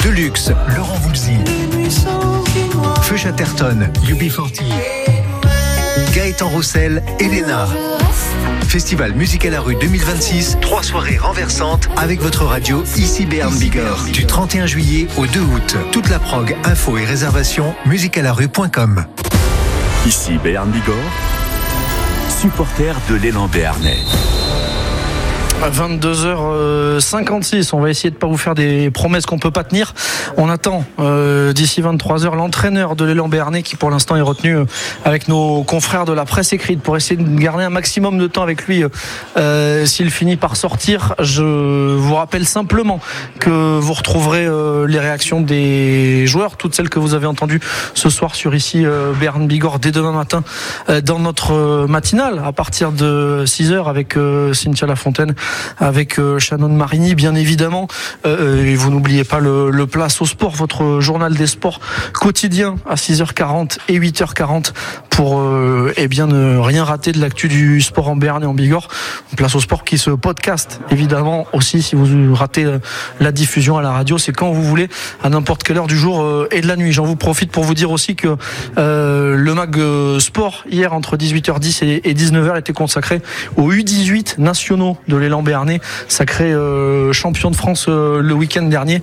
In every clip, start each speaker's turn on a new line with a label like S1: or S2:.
S1: Deluxe, Laurent Voulzy, Feu Chatterton, UB40, Gaëtan Roussel, Elena. Festival Musique à la rue 2026, 3 soirées renversantes avec votre radio ici Béarn Bigorre. Du 31 juillet au 2 août. Toute la prog, info et réservation, musiquealarue.com.
S2: Ici Béarn Bigorre, supporter de l'élan béarnais.
S3: À 22h56, on va essayer de ne pas vous faire des promesses qu'on ne peut pas tenir. On attend d'ici 23h l'entraîneur de l'élan béarnais qui pour l'instant est retenu avec nos confrères de la presse écrite pour essayer de garder un maximum de temps avec lui s'il finit par sortir. Je vous rappelle simplement que vous retrouverez les réactions des joueurs, toutes celles que vous avez entendues ce soir sur ici Béarn Bigorre dès demain matin dans notre matinale à partir de 6h avec Cynthia Lafontaine, avec Shannon Marini bien évidemment, et vous n'oubliez pas le Place au Sport, votre journal des sports quotidien à 6h40 et 8h40 pour ne rien rater de l'actu du sport en Béarn et en Bigorre. Place au Sport qui se podcast évidemment aussi si vous ratez la diffusion à la radio, c'est quand vous voulez à n'importe quelle heure du jour et de la nuit. J'en vous profite pour vous dire aussi que le mag sport hier entre 18h10 et 19h était consacré aux U18 nationaux de l'élan béarnais, sacré champion de France le week-end dernier.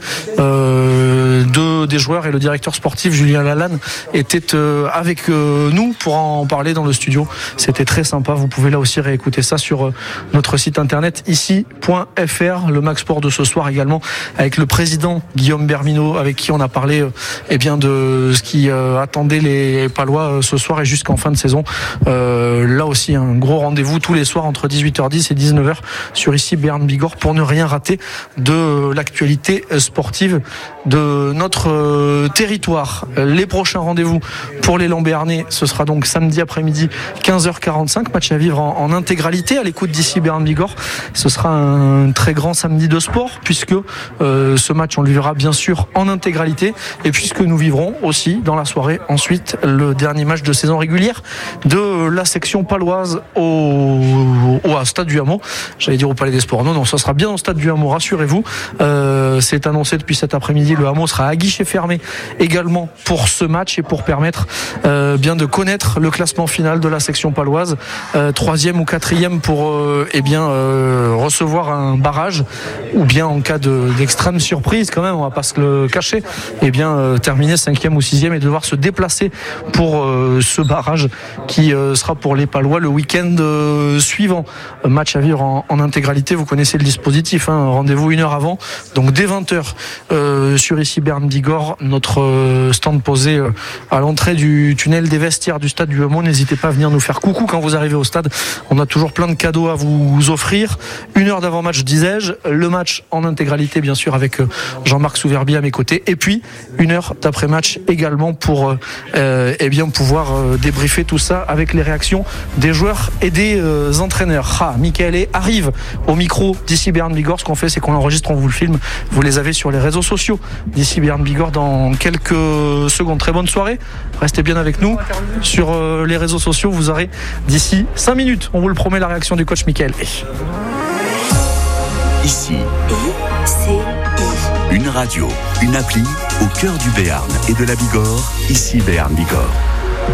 S3: Deux des joueurs et le directeur sportif Julien Lalanne étaient avec nous pour en parler dans le studio. C'était très sympa. Vous pouvez là aussi réécouter ça sur notre site internet ici.fr. Le Mag Sport de ce soir également avec le président Guillaume Bermineau avec qui on a parlé de ce qui attendait les Palois ce soir et jusqu'en fin de saison. Là aussi un gros rendez-vous tous les soirs entre 18h10 et 19h sur ici Béarn Bigorre pour ne rien rater de l'actualité sportive de notre territoire. Les prochains rendez-vous pour l'élan béarnais, ce sera donc samedi après-midi 15h45, match à vivre en intégralité à l'écoute d'ici Béarn Bigorre. Ce sera un très grand samedi de sport puisque ce match on le verra bien sûr en intégralité et puisque nous vivrons aussi dans la soirée ensuite le dernier match de saison régulière de la section paloise au stade du Hameau. J'allais dire au Palais des Sports. Non, ça sera bien au stade du Hameau, rassurez-vous. C'est annoncé depuis cet après-midi. Le Hameau sera à guichet fermé également pour ce match et pour permettre de connaître le classement final de la section paloise. 3e ou 4e pour recevoir un barrage ou bien en cas d'extrême surprise quand même, on va pas se le cacher, terminer 5e ou 6e et devoir se déplacer pour ce barrage qui sera pour les Palois le week-end suivant. Match à vivre en intégralité, vous connaissez le dispositif, rendez-vous 1 heure avant, donc dès 20h sur ici Béarn Bigorre, notre stand posé à l'entrée du tunnel des vestiaires du stade du Hameau. N'hésitez pas à venir nous faire coucou quand vous arrivez au stade, on a toujours plein de cadeaux à vous offrir. 1 heure d'avant-match disais-je, le match en intégralité bien sûr avec Jean-Marc Souverbier à mes côtés et puis 1 heure d'après-match également pour pouvoir débriefer tout ça avec les réactions des joueurs et des entraîneurs. Michael arrive au micro d'ici Béarn Bigorre. Ce qu'on fait, c'est qu'on l'enregistre, on vous le filme. Vous les avez sur les réseaux sociaux d'ici Béarn Bigorre dans quelques secondes. Très bonne soirée. Restez bien avec nous sur les réseaux sociaux. Vous aurez d'ici 5 minutes, on vous le promet, la réaction du coach Michael.
S2: Ici, une radio, une appli au cœur du Béarn et de la Bigorre. Ici Béarn Bigorre.